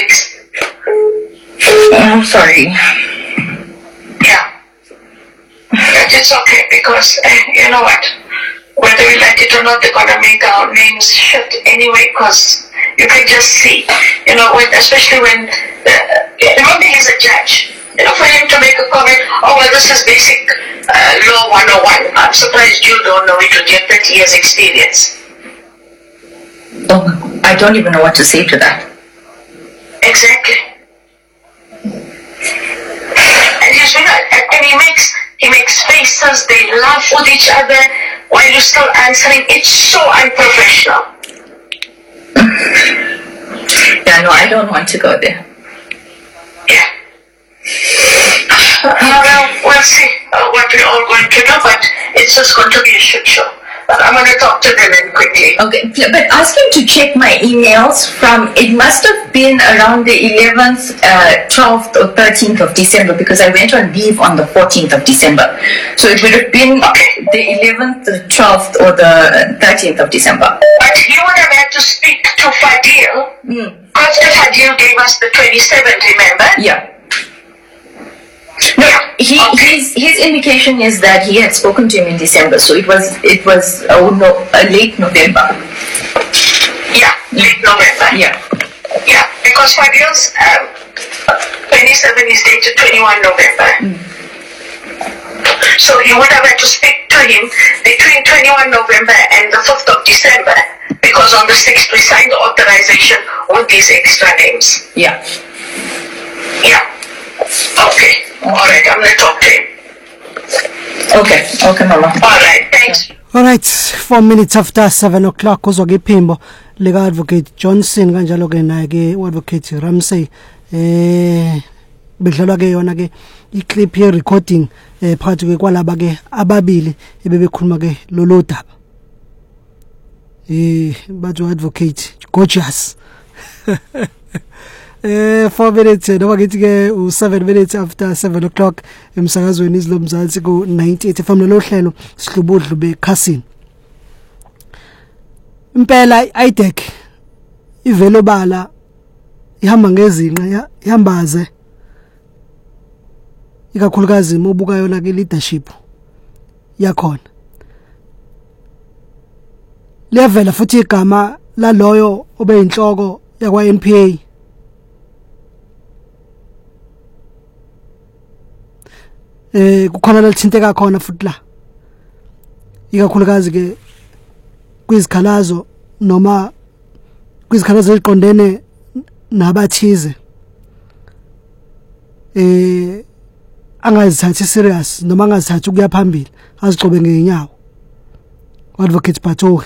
colleagues. I'm sorry. Yeah. But it's okay because, you know what? Whether we like it or not, they're going to make our names shit anyway because you can just see, especially when, remember he's a judge. For him to make a comment, oh, well, this is basic law 101. I'm surprised you don't know it with your 30 years experience. Oh, I don't even know what to say to that. Exactly. And he makes faces, they laugh with each other while you're still answering. It's so unprofessional. Yeah, no, I don't want to go there. Yeah. We'll see what we're all going to do, but it's just going to be a shit show. But I'm going to talk to them in quickly. Okay, but ask him to check my emails it must have been around the 11th, 12th or 13th of December because I went on leave on the 14th of December. So it would have been the 11th, the 12th or the 13th of December. But he would have had to speak to Fadil. Because Fadil gave us the 27th, remember? Yeah. No, his indication is that he had spoken to him in December, so it was late November. Yeah, late November. Yeah. Yeah, because Fadil's 27 is dated 21 November. So you would have had to speak to him between 21 November and the 5th of December, because on the 6th we signed the authorization with these extra names. Yeah. Yeah. Okay. Alright, I'm going to talk to him. Okay, Mama. Alright, thanks. Alright, 4 minutes after 7 o'clock kuzoke iphimbo lika Advocate Johnson kanjalo ke naye ke Advocate Ramsey bedlalwa ke yona ke iclip ye recording phakathi ke kwalaba ke ababili ebebekhuluma ke lolo daba bathi Advocate gorgeous 4 minutes noma ngithi ke u7 minutes after 7 o'clock emsakazweni izilomzansi ku 98 FM lo hlelo sihlubudlu bekhasini impela iDeck ivelo bala ihamba ngezinqa ihambaze ikakhulukazi mobuka yona ke leadership yakhona levela futhi igama laloyo obeyinhloko yakwa NPA kukhona lethinteka khona futhi la ikakhulukazi ke kwizikhalazo noma kwizikhalazo eziqondene nabathize angazithathi serious noma angazithathi ukuya phambili azicobe ngenyawo Advocate Batogi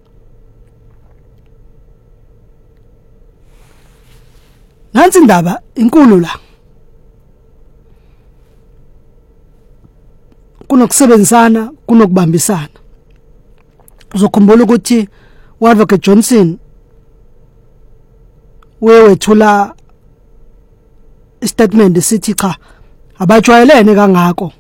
nansi indaba inkulu la kunokusebenzisana kunokubambisana uzokhumbula ukuthi uAdvocate Johnson wethula statement sithi cha abajwayelene kangako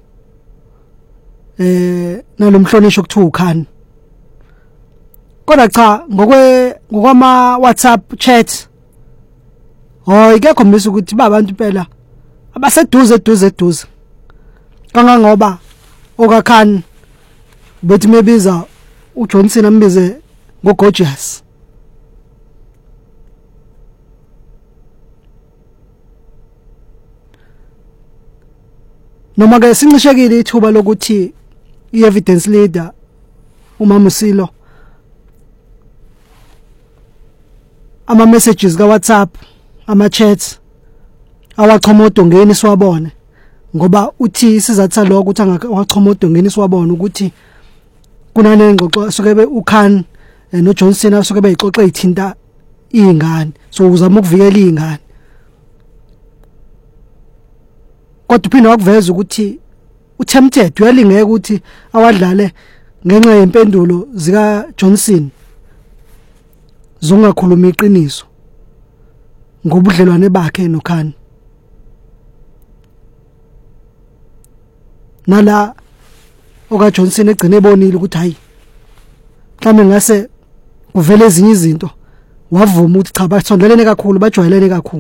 nalomhlonisho kuthiwa ukhani kodwa cha ngokwama WhatsApp chat ikekhombisa ukuthi babantu phela abaseduze kangangoba okakhani bethi mebiza uJohnson ambize ngogorgeous noma ke sincishekile ithuba lokuthi i-evidence leader uMamusilo ama messages ka WhatsApp ama chats awachoma odongeni siwabone ngoba uthi isizathu saloko ukuthi angawachoma odongeni siwabone ukuthi kunane ngxoxo soke uKhan noJohnson asoke beyixoxe ithinta izingane so uzama ukuvikela izingane kodwa uphinde wakuveza ukuthi uTempted uyalingeka ukuthi awadlale ngenxa yempendulo zika Johnson zongakhuluma iqiniso ngobudlelwane bakhe noKhan nala oka Johnson egcine ebonile ukuthi hayi mhlawumbe ngase kuvele ezinye izinto wavuma ukuthi cha basondelene kakhulu bajwayelene kakhulu